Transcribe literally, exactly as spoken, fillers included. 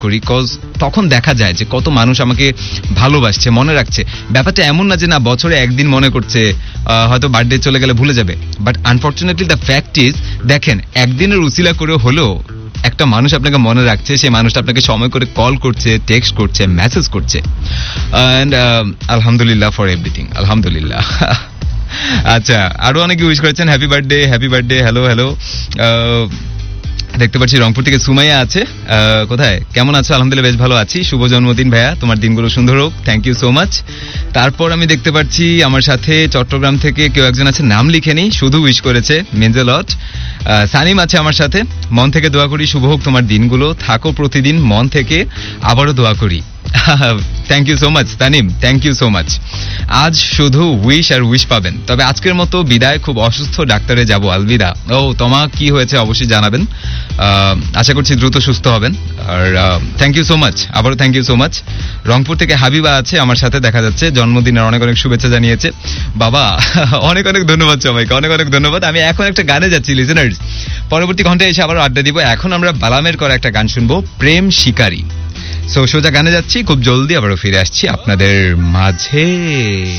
করি, কজ তখন দেখা যায় যে কত মানুষ আমাকে ভালোবাসছে, মনে রাখছে। ব্যাপারটা এমন না যে না বছরে একদিন মনে করছে, হয়তো বার্থডে চলে গেলে ভুলে যাবে, but unfortunately the fact is, দেখেন একদিনের উসিলা করে হলেও একটা মানুষ আপনাকে মনে রাখছে, সেই মানুষটা আপনাকে সময় করে কল করছে, টেক্সট করছে, মেসেজ করছে, অ্যান্ড আলহামদুলিল্লাহ ফর এভরিথিং, আলহামদুলিল্লাহ। আচ্ছা, আরো অনেকে উইশ করেছেন happy birthday, happy birthday, hello hello. দেখতে পাচ্ছি রংপুর থেকে সুমাইয়া আছে, কোথায় কেমন আছো? আলহামদুলিল্লাহ বেশ ভালো আছি, শুভ জন্মদিন ভাইয়া, তোমার দিনগুলো সুন্দর হোক, থ্যাংক ইউ সো মাচ। তারপর আমি দেখতে পাচ্ছি আমার সাথে চট্টগ্রাম থেকে কেউ একজন আছে, নাম লিখেনি, শুধু উইশ করেছে, মেঞ্জেলট। সানিম আছে আমার সাথে, মন থেকে দোয়া করি শুভ হোক তোমার দিনগুলো, থাকো প্রতিদিন মন থেকে, আবারও দোয়া করি। Thank you so much Tanim, thank you so much. আজ শুধু উইশ আর উইশ পাবেন, তবে আজকের মতো বিদায়, খুব অসুস্থ, ডাক্তারে যাব, আলবিদা। ও তোমা কি হয়েছে অবশ্যই জানাবেন, আশা করছি দ্রুত সুস্থ হবেন। আর থ্যাংক ইউ সো মাচ, আবারও thank you so much. Rangpur থেকে হাবিবা আছে আমার সাথে, দেখা যাচ্ছে জন্মদিনের অনেক অনেক শুভেচ্ছা জানিয়েছে। বাবা অনেক অনেক ধন্যবাদ সবাইকে, অনেক অনেক ধন্যবাদ। আমি এখন একটা গানে যাচ্ছি লিসেনার্স, পরবর্তী ঘন্টায় এসে আবার আড্ডা দিব। এখন আমরা বালামের করা একটা গান শুনবো, প্রেম শিকারী। সো সোজা গানে যাচ্ছি, খুব জলদি আবারও ফিরে আসছি আপনাদের মাঝে।